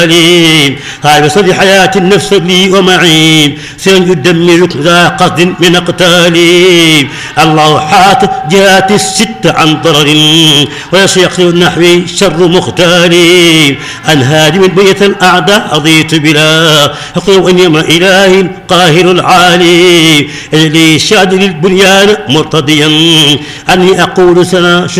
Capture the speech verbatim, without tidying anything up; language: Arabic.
هاي بصدي حياة النفس لي ومعين سن يدمر ذا قصد من اقتالي. الله حات جهات الست عن ضرر ويسيق نحوي شر مختالي. أن هادم بيت الأعداء أضيت بلا حقوق إنما إلهي القاهر العالي. اللي شاد للبنيان مرتضيا أني أقول سنا